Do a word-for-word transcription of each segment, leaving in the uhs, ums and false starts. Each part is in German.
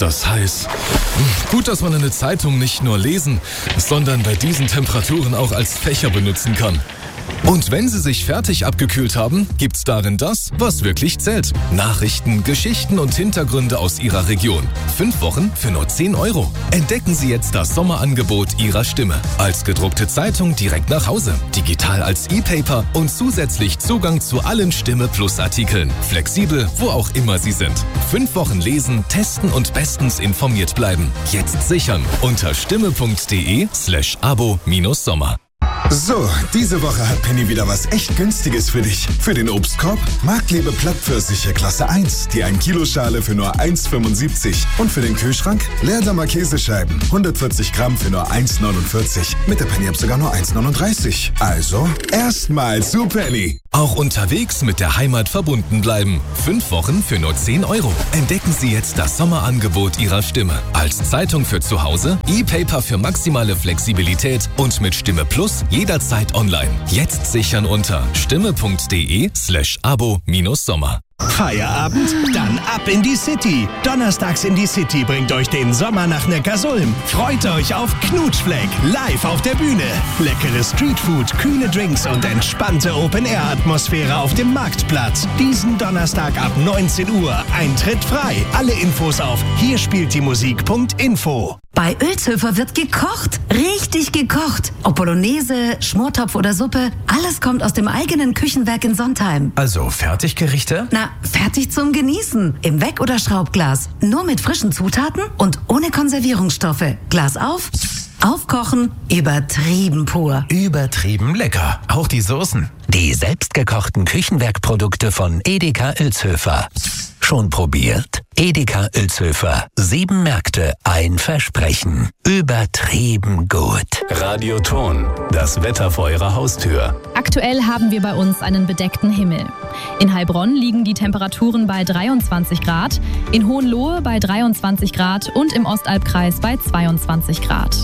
ist das heiß. Gut, dass man eine Zeitung nicht nur lesen, sondern bei diesen Temperaturen auch als Fächer benutzen kann. Und wenn Sie sich fertig abgekühlt haben, gibt's darin das, was wirklich zählt. Nachrichten, Geschichten und Hintergründe aus Ihrer Region. Fünf Wochen für nur zehn Euro. Entdecken Sie jetzt das Sommerangebot Ihrer Stimme. Als gedruckte Zeitung direkt nach Hause, digital als E-Paper und zusätzlich Zugang zu allen Stimme Plus Artikeln. Flexibel, wo auch immer Sie sind. Fünf Wochen lesen, testen und bestens informiert bleiben. Jetzt sichern unter stimme.de slash abo minus Sommer. So, diese Woche hat Penny wieder was echt Günstiges für dich. Für den Obstkorb Marktlebe Plattpfirsiche Klasse eins, die ein Kilo Schale für nur eins Komma fünfundsiebzig. Und für den Kühlschrank Leerdammer Käsescheiben, hundertvierzig Gramm für nur eins Komma neunundvierzig. Mit der Penny-App sogar nur eins Komma neununddreißig. Also, erstmal zu Penny. Auch unterwegs mit der Heimat verbunden bleiben. Fünf Wochen für nur zehn Euro. Entdecken Sie jetzt das Sommerangebot Ihrer Stimme. Als Zeitung für zu Hause, E-Paper für maximale Flexibilität und mit Stimme Plus jederzeit online. Jetzt sichern unter stimme.de slash abo minus Sommer. Feierabend? Dann ab in die City. Donnerstags in die City bringt euch den Sommer nach Neckarsulm. Freut euch auf Knutschfleck, live auf der Bühne. Leckere Streetfood, kühle Drinks und entspannte Open-Air-Atmosphäre auf dem Marktplatz. Diesen Donnerstag ab neunzehn Uhr. Eintritt frei. Alle Infos auf hier spielt die Musik Punkt info. Bei Oelzhöfer wird gekocht. Richtig gekocht. Ob Bolognese, Schmortopf oder Suppe, alles kommt aus dem eigenen Küchenwerk in Sontheim. Also Fertiggerichte? Na, fertig zum Genießen. Im Weck- oder Schraubglas. Nur mit frischen Zutaten und ohne Konservierungsstoffe. Glas auf, aufkochen, übertrieben pur. Übertrieben lecker. Auch die Soßen. Die selbstgekochten Küchenwerkprodukte von Edeka Oelzhöfer. Schon probiert? Edeka Oelzhöfer. Sieben Märkte, ein Versprechen. Übertrieben gut. Radioton. Das Wetter vor Ihrer Haustür. Aktuell haben wir bei uns einen bedeckten Himmel. In Heilbronn liegen die Temperaturen bei dreiundzwanzig Grad, in Hohenlohe bei dreiundzwanzig Grad und im Ostalbkreis bei zweiundzwanzig Grad.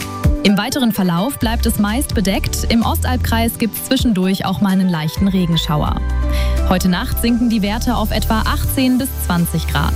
Im weiteren Verlauf bleibt es meist bedeckt. Im Ostalbkreis gibt es zwischendurch auch mal einen leichten Regenschauer. Heute Nacht sinken die Werte auf etwa achtzehn bis zwanzig Grad.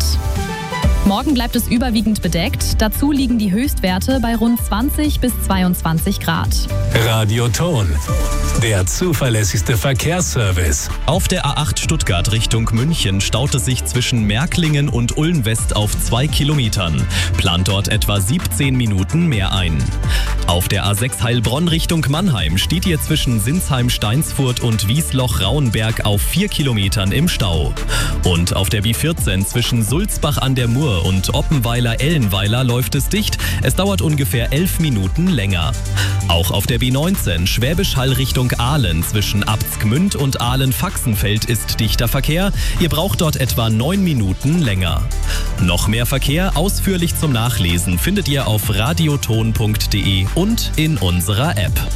Morgen bleibt es überwiegend bedeckt. Dazu liegen die Höchstwerte bei rund zwanzig bis zweiundzwanzig Grad. Radioton. Der zuverlässigste Verkehrsservice. Auf der A acht Stuttgart Richtung München staut es sich zwischen Märklingen und Ulm West auf zwei Kilometern. Plant dort etwa siebzehn Minuten mehr ein. Auf der A sechs Heilbronn Richtung Mannheim steht ihr zwischen Sinsheim-Steinsfurt und Wiesloch-Rauenberg auf vier Kilometern im Stau. Und auf der B vierzehn zwischen Sulzbach an der Mur und Oppenweiler-Ellenweiler läuft es dicht. Es dauert ungefähr elf Minuten länger. Auch auf der B neunzehn Schwäbisch Hall Richtung Aalen zwischen Abtsgmünd und Aalen-Faxenfeld ist dichter Verkehr. Ihr braucht dort etwa neun Minuten länger. Noch mehr Verkehr ausführlich zum Nachlesen findet ihr auf radioton punkt de und in unserer App.